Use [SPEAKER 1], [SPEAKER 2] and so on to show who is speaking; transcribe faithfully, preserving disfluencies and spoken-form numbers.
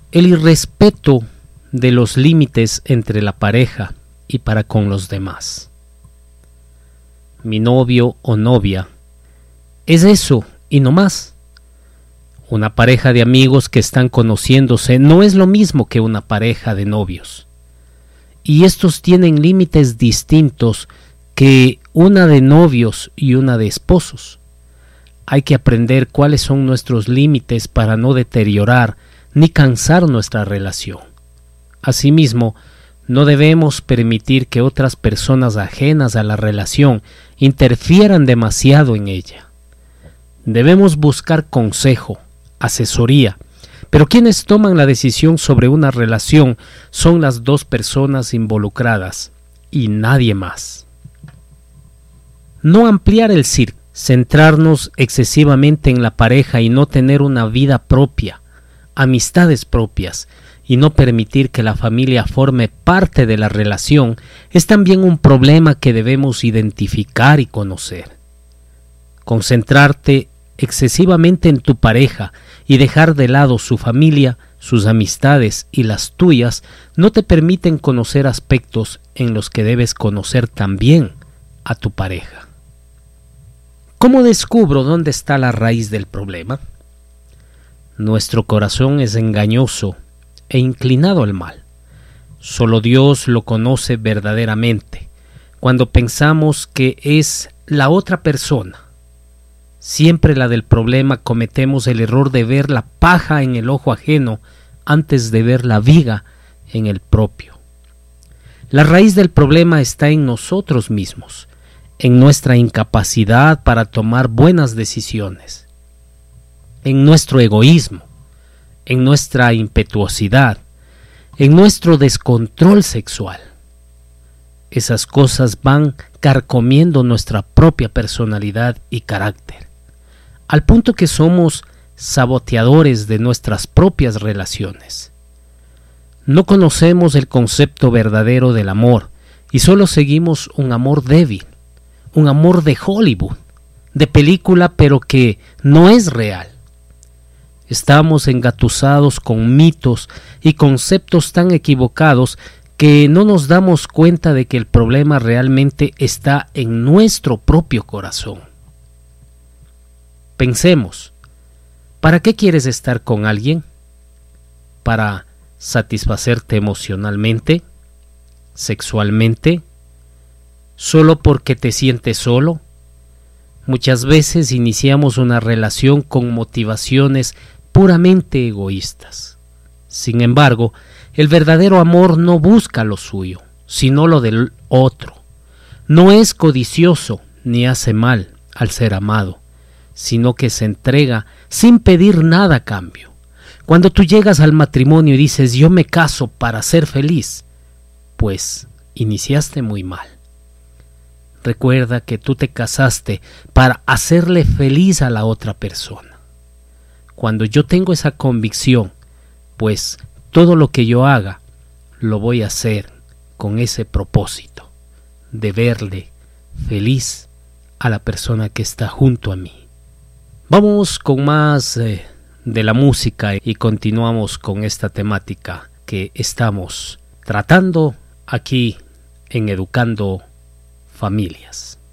[SPEAKER 1] El irrespeto de los límites entre la pareja y para con los demás. Mi novio o novia es eso y no más. Una pareja de amigos que están conociéndose no es lo mismo que una pareja de novios. Y estos tienen límites distintos que una de novios y una de esposos. Hay que aprender cuáles son nuestros límites para no deteriorar ni cansar nuestra relación. Asimismo, no debemos permitir que otras personas ajenas a la relación interfieran demasiado en ella. Debemos buscar consejo, asesoría, pero quienes toman la decisión sobre una relación son las dos personas involucradas y nadie más. No ampliar el círculo, centrarnos excesivamente en la pareja y no tener una vida propia, amistades propias, y no permitir que la familia forme parte de la relación es también un problema que debemos identificar y conocer. Concentrarte excesivamente en tu pareja y dejar de lado su familia, sus amistades y las tuyas no te permiten conocer aspectos en los que debes conocer también a tu pareja. ¿Cómo descubro dónde está la raíz del problema? Nuestro corazón es engañoso e inclinado al mal. Solo Dios lo conoce verdaderamente. Cuando pensamos que es la otra persona, siempre la del problema, cometemos el error de ver la paja en el ojo ajeno antes de ver la viga en el propio. La raíz del problema está en nosotros mismos, en nuestra incapacidad para tomar buenas decisiones, en nuestro egoísmo, en nuestra impetuosidad, en nuestro descontrol sexual. Esas cosas van carcomiendo nuestra propia personalidad y carácter, al punto que somos saboteadores de nuestras propias relaciones. No conocemos el concepto verdadero del amor y solo seguimos un amor débil, un amor de Hollywood, de película, pero que no es real. Estamos engatusados con mitos y conceptos tan equivocados que no nos damos cuenta de que el problema realmente está en nuestro propio corazón. Pensemos, ¿para qué quieres estar con alguien? ¿Para satisfacerte emocionalmente, sexualmente, solo porque te sientes solo? Muchas veces iniciamos una relación con motivaciones puramente egoístas. Sin embargo, el verdadero amor no busca lo suyo, sino lo del otro. No es codicioso ni hace mal al ser amado, sino que se entrega sin pedir nada a cambio. Cuando tú llegas al matrimonio y dices yo me caso para ser feliz, pues iniciaste muy mal. Recuerda que tú te casaste para hacerle feliz a la otra persona. Cuando yo tengo esa convicción, pues todo lo que yo haga, lo voy a hacer con ese propósito de verle feliz a la persona que está junto a mí. Vamos con más eh, de la música y continuamos con esta temática que estamos tratando aquí en Educando Familias.